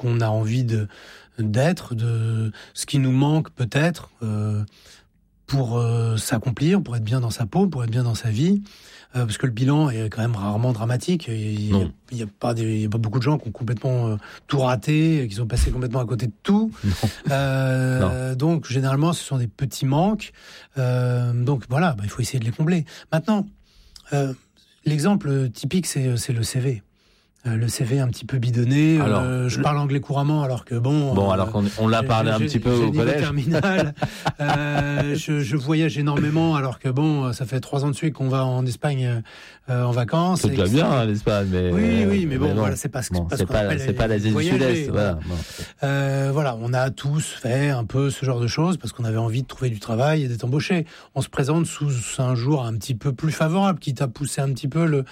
qu'on a envie d'être, de ce qui nous manque peut-être pour s'accomplir, pour être bien dans sa peau, pour être bien dans sa vie. Parce que le bilan est quand même rarement dramatique. Il y a pas beaucoup de gens qui ont complètement tout raté, qui sont passés complètement à côté de tout. Donc généralement, ce sont des petits manques. Donc voilà, il faut essayer de les combler. Maintenant, l'exemple typique, c'est le CV. Le CV un petit peu bidonné. Alors, je parle anglais couramment, alors que alors qu'on l'a parlé un petit peu au collège. Terminal. Je voyage énormément, alors que ça fait 3 ans de suite qu'on va en Espagne en vacances. C'est déjà bien l'Espagne, mais oui, mais voilà, c'est pas l'Asie du Sud-Est. Voilà, on a tous fait un peu ce genre de choses parce qu'on avait envie de trouver du travail et d'être embauché. On se présente sous un jour un petit peu plus favorable, qui t'a poussé un petit peu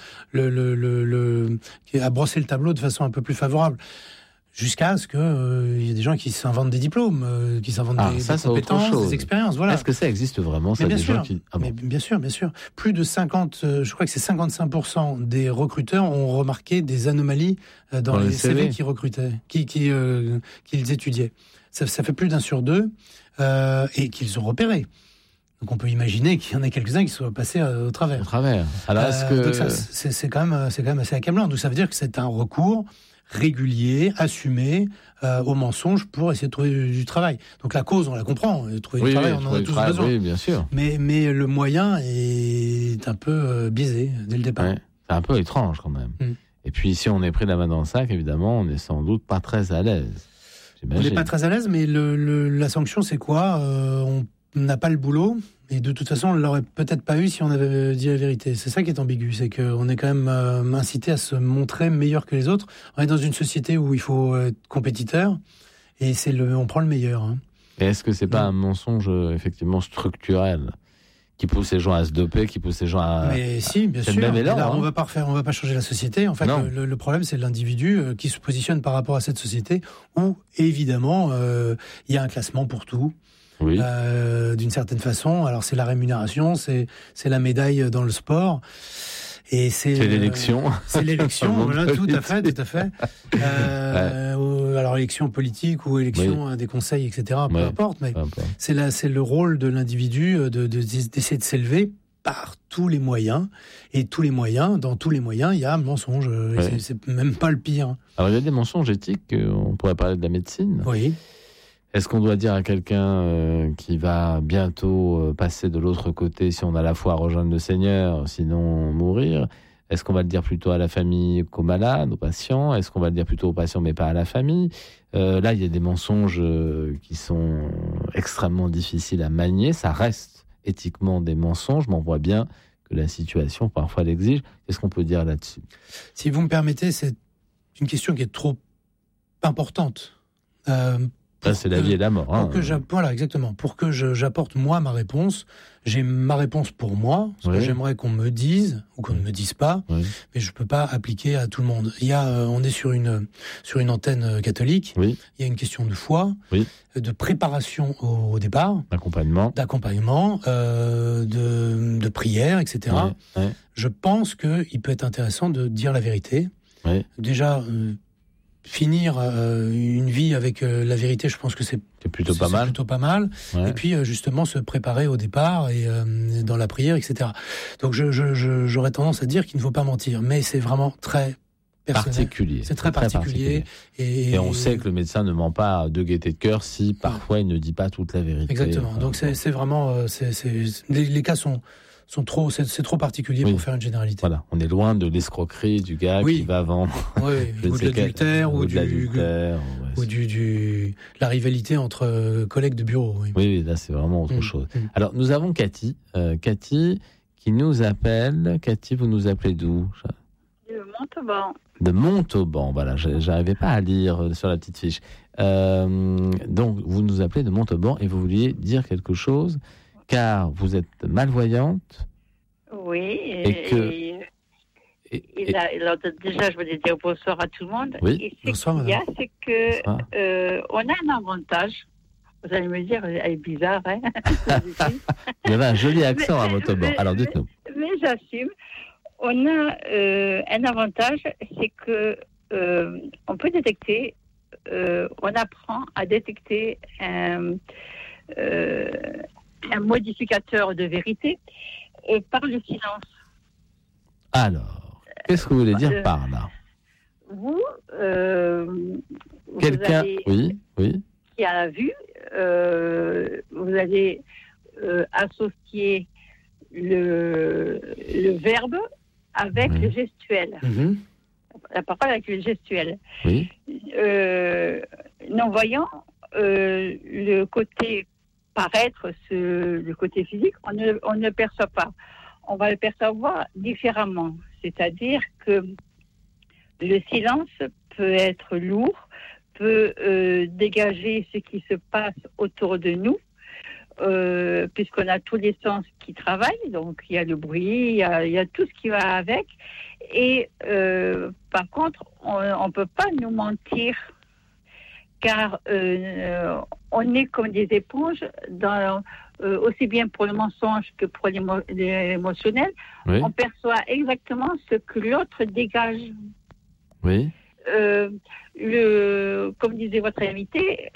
à brosser le tableau de façon un peu plus favorable. Jusqu'à ce qu'il y ait des gens qui s'inventent des diplômes, qui s'inventent des compétences, des expériences. Voilà. Est-ce que ça existe vraiment, ça, des gens qui... Mais bien sûr. Plus de je crois que c'est 55% des recruteurs ont remarqué des anomalies dans les CV qu'ils recrutaient, qu'ils étudiaient. Ça fait plus d'1 sur 2 et qu'ils ont repéré. Donc on peut imaginer qu'il y en a quelques-uns qui soient passés au travers. Alors est-ce que... Donc ça, c'est quand même assez accablant. Donc ça veut dire que c'est un recours régulier, assumé au mensonge pour essayer de trouver du travail. Donc la cause, on la comprend. Trouver du travail, on en a tous besoin. Oui, bien sûr. Mais le moyen est un peu biaisé dès le départ. Ouais, c'est un peu étrange quand même. Et puis si on est pris la main dans le sac, évidemment, on n'est sans doute pas très à l'aise. On n'est pas très à l'aise, mais la sanction, c'est quoi ? On n'a pas le boulot, et de toute façon, on ne l'aurait peut-être pas eu si on avait dit la vérité. C'est ça qui est ambigu, c'est qu'on est quand même incité à se montrer meilleur que les autres. On est dans une société où il faut être compétiteur, et on prend le meilleur. Hein. Et est-ce que c'est pas un mensonge effectivement structurel qui pousse les gens à se doper, qui pousse les gens à... Mais si, bien sûr. Même élan, on va pas changer la société. En fait, le problème, c'est l'individu qui se positionne par rapport à cette société où, évidemment, il y a un classement pour tout. Oui. D'une certaine façon. Alors c'est la rémunération, c'est la médaille dans le sport. Et c'est l'élection. C'est l'élection, voilà, tout à fait. Alors élection politique ou élection des conseils, etc. Peu importe, mais c'est le rôle de l'individu d'essayer de s'élever par tous les moyens. Et dans tous les moyens, il y a un mensonge. C'est même pas le pire. Alors il y a des mensonges éthiques, on pourrait parler de la médecine. Oui. Est-ce qu'on doit dire à quelqu'un qui va bientôt passer de l'autre côté, si on a la foi à rejoindre le Seigneur, sinon mourir ? Est-ce qu'on va le dire plutôt à la famille qu'aux malades, aux patients ? Est-ce qu'on va le dire plutôt aux patients mais pas à la famille ? Là, il y a des mensonges qui sont extrêmement difficiles à manier. Ça reste éthiquement des mensonges, mais on voit bien que la situation parfois l'exige. Qu'est-ce qu'on peut dire là-dessus ? Si vous me permettez, c'est une question qui est trop importante. C'est la vie et la mort. Voilà, exactement. Pour que j'apporte moi ma réponse, j'ai ma réponse pour moi, ce que j'aimerais qu'on me dise ou qu'on ne me dise pas, mais je peux pas appliquer à tout le monde. On est sur une antenne catholique. Oui. Il y a une question de foi, de préparation au départ, d'accompagnement, de prière, etc. Je pense qu'il peut être intéressant de dire la vérité. Déjà. Finir une vie avec la vérité, je pense que c'est plutôt pas mal. Et puis justement se préparer au départ et dans la prière, etc. Donc j'aurais tendance à dire qu'il ne faut pas mentir, mais c'est vraiment très particulier. C'est très particulier. Et on sait que le médecin ne ment pas de gaieté de cœur si parfois il ne dit pas toute la vérité. Exactement. Donc c'est vraiment les cas sont trop, c'est trop particulier pour faire une généralité. Voilà, on est loin de l'escroquerie du gars qui va vendre ou de l'adultère ou la rivalité entre collègues de bureau. Oui, là c'est vraiment autre chose. Alors nous avons Cathy, Cathy qui nous appelle. Cathy, vous nous appelez d'où ? De Montauban. De Montauban, voilà, j'arrivais pas à lire sur la petite fiche. Donc vous nous appelez de Montauban et vous vouliez dire quelque chose. Car vous êtes malvoyante. Oui. Alors, déjà, je voulais dire bonsoir à tout le monde. Oui. Et bonsoir, madame. C'est que on a un avantage. Vous allez me dire, elle est bizarre, hein. Il y avait un joli accent à Montauban. Alors, dites-nous. Mais j'assume. On a un avantage, c'est que on peut détecter on apprend à détecter un modificateur de vérité par le silence. Alors, qu'est-ce que vous voulez dire par là? Vous Quelqu'un, allez, oui. qui a vu, vous allez associer le verbe avec le gestuel. Mm-hmm. La parole avec le gestuel. Oui. Non-voyant, le côté paraître, le côté physique, on ne perçoit pas. On va le percevoir différemment. C'est-à-dire que le silence peut être lourd, peut dégager ce qui se passe autour de nous, puisqu'on a tous les sens qui travaillent, donc il y a le bruit, il y a tout ce qui va avec. Et par contre, on ne peut pas nous mentir, car on est comme des éponges, aussi bien pour le mensonge que pour l'émotionnel. Oui. On perçoit exactement ce que l'autre dégage. Oui. Comme disait votre invité,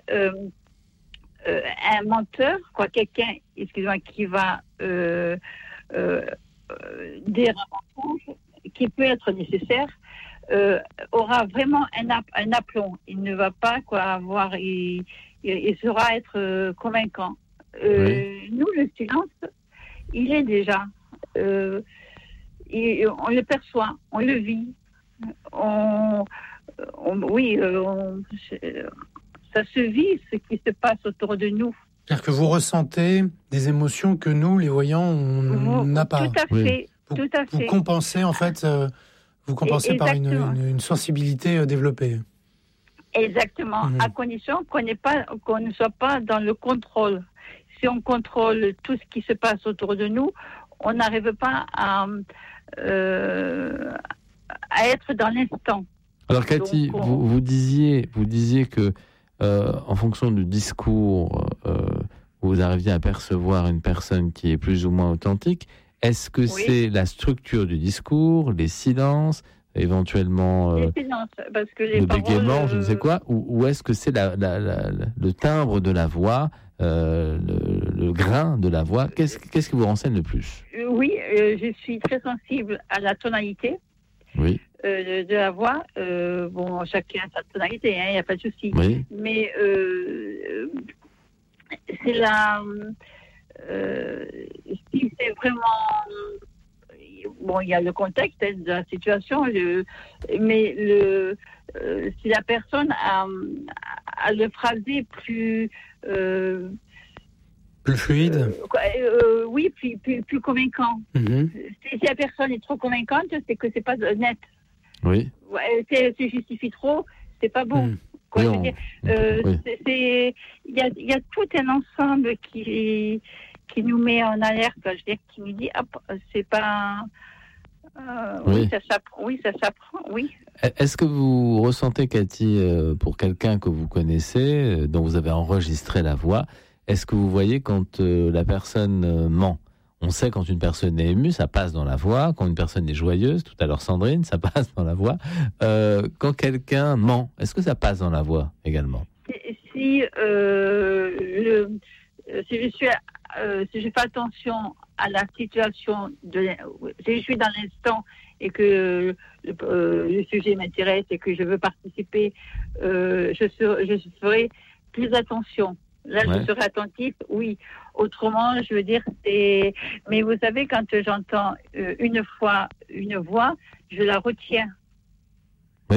un menteur, quelqu'un, excusez-moi, qui va dire un mensonge, qui peut être nécessaire, aura vraiment un aplomb. Il ne va pas avoir, il saura être convaincant. Oui. Nous, le silence, il est déjà. On le perçoit, on le vit. Ça se vit, ce qui se passe autour de nous. C'est-à-dire que vous ressentez des émotions que nous, les voyants, on n'a pas. Tout à fait. Vous, tout à fait. Vous compensez, en fait, par une sensibilité développée. Exactement, à condition qu'on ne soit pas dans le contrôle. Si on contrôle tout ce qui se passe autour de nous, on n'arrive pas à être dans l'instant. Alors Cathy, donc, vous disiez que en fonction du discours, vous arriviez à percevoir une personne qui est plus ou moins authentique. Est-ce que c'est la structure du discours, les silences, éventuellement les silences, parce que les le paroles, bégaiement, je ne sais quoi, ou est-ce que c'est le timbre de la voix, le grain de la voix? Qu'est-ce qui vous renseigne le plus? Oui, je suis très sensible à la tonalité. Oui. De la voix. Bon, chacun a sa tonalité, il n'y a pas de souci. Oui. Mais c'est la... si c'est vraiment... Bon, il y a le contexte de la situation, mais si la personne a le phrasé plus... plus fluide. Oui, plus convaincant. Mm-hmm. Si la personne est trop convaincante, c'est que c'est pas net. Oui. Si elle se justifie trop, c'est pas bon. Oui, il y a tout un ensemble qui nous met en alerte. Je veux dire, qui nous dit, c'est pas. Oui, ça s'apprend. Oui. Est-ce que vous ressentez, Cathy, pour quelqu'un que vous connaissez, dont vous avez enregistré la voix, est-ce que vous voyez quand la personne ment? On sait quand une personne est émue, ça passe dans la voix. Quand une personne est joyeuse, tout à l'heure Sandrine, ça passe dans la voix. Quand quelqu'un ment, est-ce que ça passe dans la voix également? Si je fais attention à la situation, si je suis dans l'instant et que le sujet m'intéresse et que je veux participer, je ferai plus attention. Là, je serai attentif, oui. Autrement, je veux dire, mais vous savez, quand j'entends une fois une voix, je la retiens. Oui.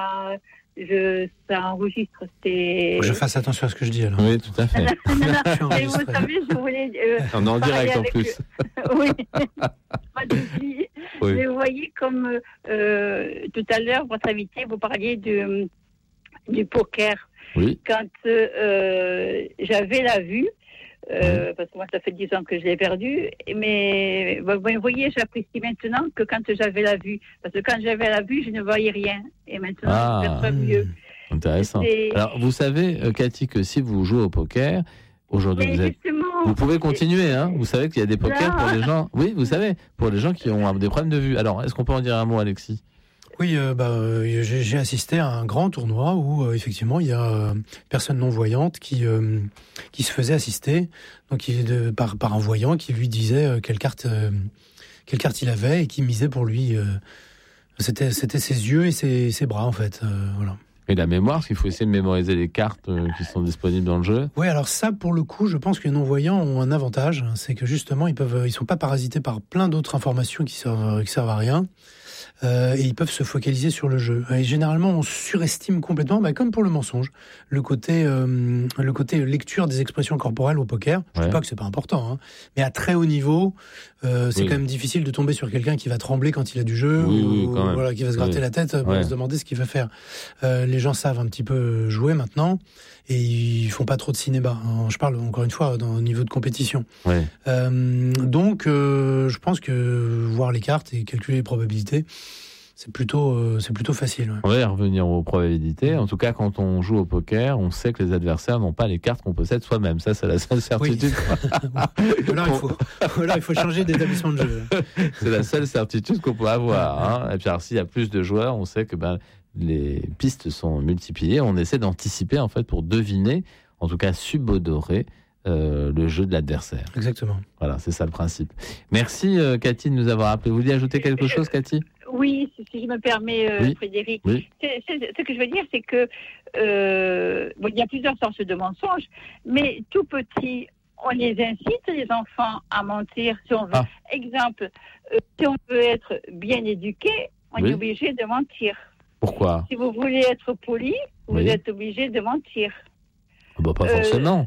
Ça enregistre. Faut que je fasse attention à ce que je dis, alors. Oui, tout à fait. Mais vous savez, je voulais... on est en direct, en plus. Oui. Pas de souci. Oui. Mais vous voyez, comme tout à l'heure, votre invité, vous parliez du poker. Oui. Quand j'avais la vue, parce que moi, ça fait 10 ans que je l'ai perdu, mais vous voyez, j'apprécie maintenant que quand j'avais la vue. Parce que quand j'avais la vue, je ne voyais rien. Et maintenant, je perçois mieux. Intéressant. Alors, vous savez, Cathy, que si vous jouez au poker, aujourd'hui, vous pouvez continuer. Hein. Vous savez qu'il y a des pokers pour les gens... Oui, vous savez, pour les gens qui ont des problèmes de vue. Alors, est-ce qu'on peut en dire un mot, Alexis? Oui, j'ai assisté à un grand tournoi où effectivement il y a une personne non-voyante qui se faisait assister donc par un voyant qui lui disait quelle carte il avait et qui misait pour lui. C'était ses yeux et ses bras en fait. Voilà. Et la mémoire, parce qu'il faut essayer de mémoriser les cartes qui sont disponibles dans le jeu. Oui, alors ça, pour le coup, je pense que les non-voyants ont un avantage, c'est que justement, ils sont pas parasités par plein d'autres informations qui servent à rien. Et ils peuvent se focaliser sur le jeu. Et généralement, on surestime complètement, comme pour le mensonge, le côté lecture des expressions corporelles au poker. Je ne dis pas que c'est pas important, mais à très haut niveau, c'est quand même difficile de tomber sur quelqu'un qui va trembler quand il a du jeu, ou qui va se gratter la tête pour se demander ce qu'il va faire. Les gens savent un petit peu jouer maintenant. Et ils font pas trop de cinéma. Je parle encore une fois au niveau de compétition. Donc, je pense que voir les cartes et calculer les probabilités, c'est plutôt facile. On va y revenir aux probabilités. En tout cas, quand on joue au poker, on sait que les adversaires n'ont pas les cartes qu'on possède soi-même. Ça, c'est la seule certitude. Alors, il faut changer d'établissement de jeu. C'est la seule certitude qu'on peut avoir. Et puis, alors, s'il y a plus de joueurs, on sait que les pistes sont multipliées. On essaie d'anticiper en fait pour deviner, en tout cas subodorer le jeu de l'adversaire. Exactement. Voilà, c'est ça le principe. Merci Cathy de nous avoir appelé. Vous vouliez ajouter quelque chose, Cathy ? Oui, si je me permets, Frédéric. Oui. Ce que je veux dire, c'est que il y a plusieurs sortes de mensonges, mais tout petit, on les incite, les enfants, à mentir. Si on veut, exemple, si on veut être bien éduqué, on est obligé de mentir. Pourquoi ? Si vous voulez être poli, vous êtes obligé de mentir. Pas forcément.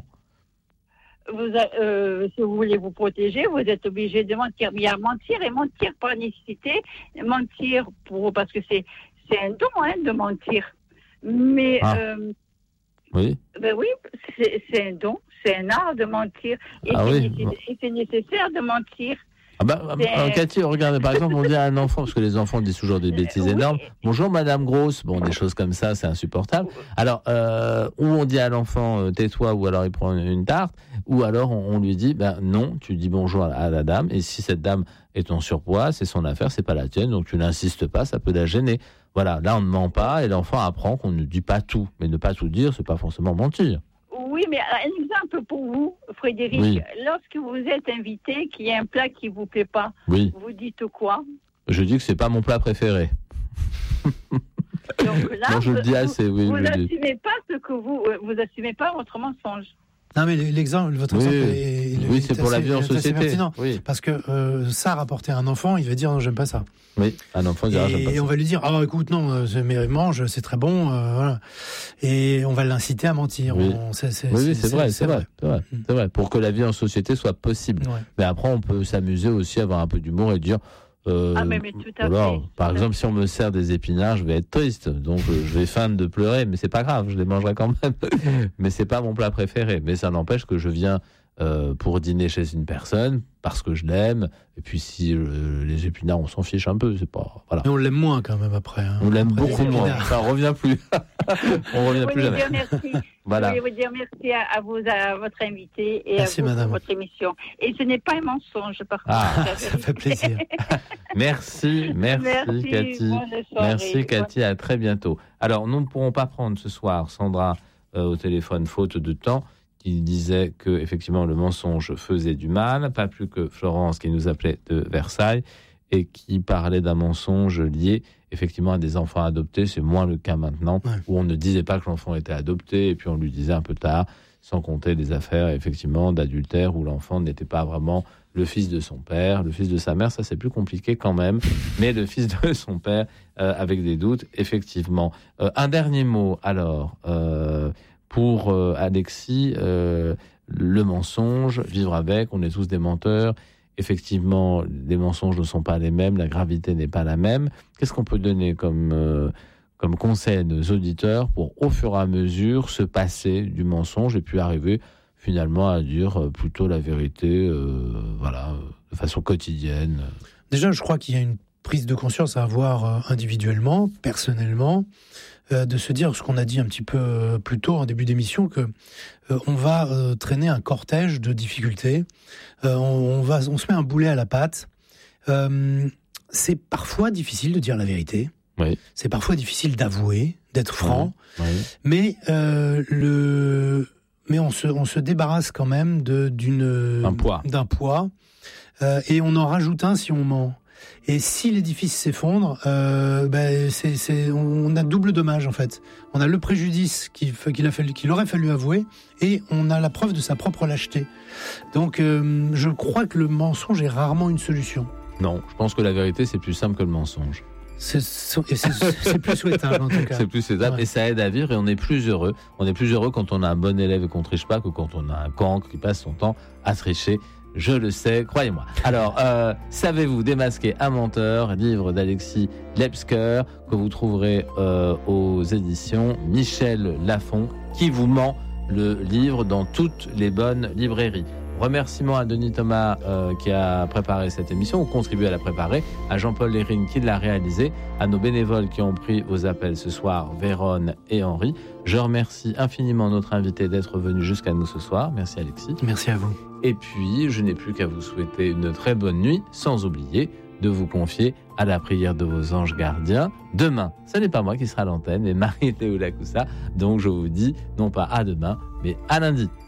Si vous voulez vous protéger, vous êtes obligé de mentir. Mais il y a mentir et mentir par nécessité. Mentir parce que c'est un don de mentir. Mais oui, c'est un don, c'est un art de mentir. Et c'est nécessaire de mentir. Cathy, regardez, par exemple, on dit à un enfant, parce que les enfants disent toujours des bêtises énormes, bonjour Madame Grosse, des choses comme ça, c'est insupportable. Alors, ou on dit à l'enfant, tais-toi, ou alors il prend une tarte, ou alors on lui dit, non, tu dis bonjour à la dame, et si cette dame est en surpoids, c'est son affaire, c'est pas la tienne, donc tu n'insistes pas, ça peut la gêner. Voilà, là on ne ment pas, et l'enfant apprend qu'on ne dit pas tout, mais ne pas tout dire, c'est pas forcément mentir. Oui, mais un exemple pour vous, Frédéric. Oui. Lorsque vous êtes invité, qu'il y a un plat qui vous plaît pas, vous dites quoi ? Je dis que c'est pas mon plat préféré. Donc là, non, je le dis assez, oui. Vous n'assumez pas vous assumez pas votre mensonge. Non, mais votre exemple c'est pour la vie en société. Oui. Parce que ça, rapporter à un enfant, il va dire non, j'aime pas ça. Oui, un enfant dira j'aime pas ça. Et on va lui dire écoute, non, mais mange, c'est très bon, voilà. Et on va l'inciter à mentir. Oui, c'est vrai. Pour que la vie en société soit possible. Ouais. Mais après, on peut s'amuser aussi, avoir un peu d'humour et dire. Mais tout à fait. Par exemple, si on me sert des épinards, je vais être triste, donc je vais feindre de pleurer, mais c'est pas grave, je les mangerai quand même. Mais c'est pas mon plat préféré. Mais ça n'empêche que je viens pour dîner chez une personne parce que je l'aime. Et puis si les épinards, on s'en fiche un peu, c'est pas. Voilà. Mais on l'aime moins quand même après. On l'aime beaucoup moins. Ça revient plus. On revient plus jamais. Merci. Voilà. Je voulais vous dire merci à votre invité et merci, à vous madame. pour votre émission. Et ce n'est pas un mensonge, par contre. Ça fait plaisir. Merci Cathy. Merci Cathy, à très bientôt. Alors, nous ne pourrons pas prendre ce soir Sandra au téléphone faute de temps, qui disait que effectivement le mensonge faisait du mal, pas plus que Florence qui nous appelait de Versailles et qui parlait d'un mensonge lié effectivement à des enfants adoptés. C'est moins le cas maintenant, où on ne disait pas que l'enfant était adopté et puis on lui disait un peu tard, sans compter des affaires effectivement d'adultère où l'enfant n'était pas vraiment le fils de son père, le fils de sa mère, ça c'est plus compliqué quand même, mais le fils de son père avec des doutes, effectivement. Un dernier mot alors pour Alexis, le mensonge, vivre avec, on est tous des menteurs. Effectivement, les mensonges ne sont pas les mêmes, la gravité n'est pas la même. Qu'est-ce qu'on peut donner comme conseil à nos auditeurs pour, au fur et à mesure, se passer du mensonge et puis arriver finalement à dire plutôt la vérité, de façon quotidienne. Déjà, je crois qu'il y a une prise de conscience à avoir individuellement, personnellement, de se dire ce qu'on a dit un petit peu plus tôt en début d'émission, que on va traîner un cortège de difficultés, on se met un boulet à la patte. C'est parfois difficile de dire la vérité, Oui. C'est parfois difficile d'avouer, d'être franc, Oui. mais mais on se débarrasse quand même d'un poids, et on en rajoute un si on ment. Et si l'édifice s'effondre, on a double dommage en fait. On a le préjudice qu'il aurait fallu avouer, et on a la preuve de sa propre lâcheté. Donc, je crois que le mensonge est rarement une solution. Non, je pense que la vérité, c'est plus simple que le mensonge. C'est plus souhaitable en tout cas. C'est plus souhaitable, Ouais. et ça aide à vivre, et on est plus heureux. On est plus heureux quand on a un bon élève et qu'on triche pas que quand on a un cancre qui passe son temps à tricher. Je le sais, croyez-moi. Alors, savez-vous démasquer un menteur, livre d'Alexis Lepsker, que vous trouverez aux éditions Michel Lafon, qui vous ment, le livre dans toutes les bonnes librairies. Remerciements à Denis Thomas qui a préparé cette émission, ou contribué à la préparer, à Jean-Paul Lérine qui l'a réalisé, à nos bénévoles qui ont pris vos appels ce soir, Véronne et Henri. Je remercie infiniment notre invité d'être venu jusqu'à nous ce soir. Merci Alexis. Merci à vous. Et puis, je n'ai plus qu'à vous souhaiter une très bonne nuit, sans oublier de vous confier à la prière de vos anges gardiens. Demain, ce n'est pas moi qui sera à l'antenne, mais Marie-Théo Lacoussa. Donc, je vous dis, non pas à demain, mais à lundi.